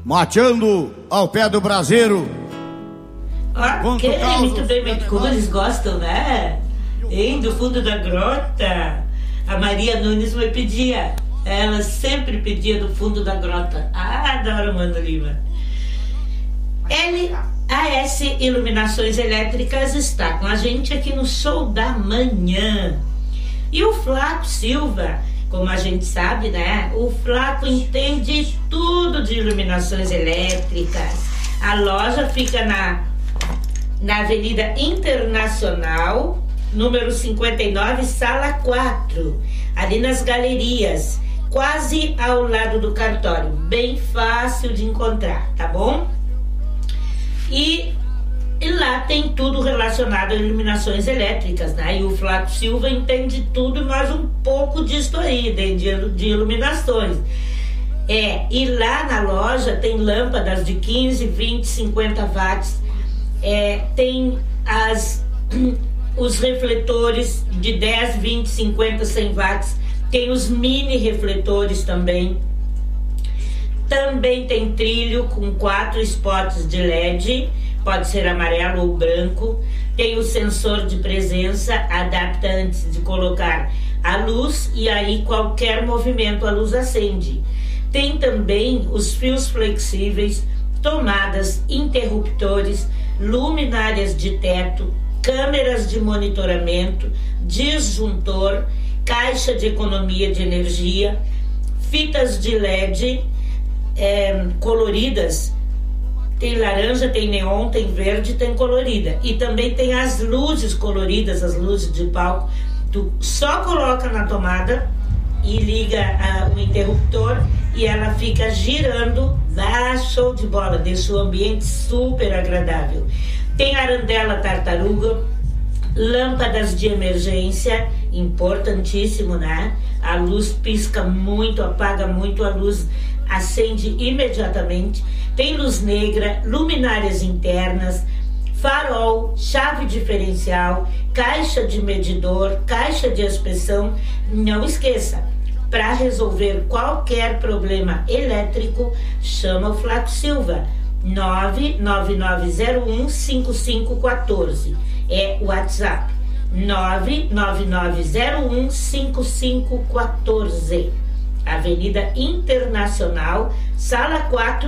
mateando ao pé do braseiro. Ok, muito bem, muito como eles gostam, né? Hein, do fundo da grota. A Maria Nunes me pedia. Ela sempre pedia do fundo da grota. Adoro Mano Lima. LAS Iluminações Elétricas está com a gente aqui no Show da Manhã. E o Flaco Silva, como a gente sabe, né? O Flaco entende tudo de iluminações elétricas. A loja fica na Avenida Internacional, número 59, sala 4, ali nas galerias, quase ao lado do cartório. Bem fácil de encontrar, tá bom? E lá tem tudo relacionado a iluminações elétricas, né? E o Flaco Silva entende tudo, mas um pouco disso aí, de iluminações. E lá na loja tem lâmpadas de 15, 20, 50 watts, tem os refletores de 10, 20, 50, 100 watts, tem os mini refletores também. Também tem trilho com 4 spots de LED, pode ser amarelo ou branco. Tem o sensor de presença, adapta antes de colocar a luz e aí qualquer movimento a luz acende. Tem também os fios flexíveis, tomadas, interruptores, luminárias de teto, câmeras de monitoramento, disjuntor, caixa de economia de energia, fitas de LED coloridas. Tem laranja, tem neon, tem verde, tem colorida. E também tem as luzes coloridas, as luzes de palco. Tu só coloca na tomada e liga o interruptor e ela fica girando. Show de bola, deixa o ambiente super agradável. Tem arandela tartaruga, lâmpadas de emergência, importantíssimo, né? A luz pisca muito, apaga muito, a luz acende imediatamente. Tem luz negra, luminárias internas, farol, chave diferencial, caixa de medidor, caixa de inspeção. Não esqueça, para resolver qualquer problema elétrico, chama o Flaco Silva, 999015514. É o WhatsApp, 999015514. Avenida Internacional, sala 4,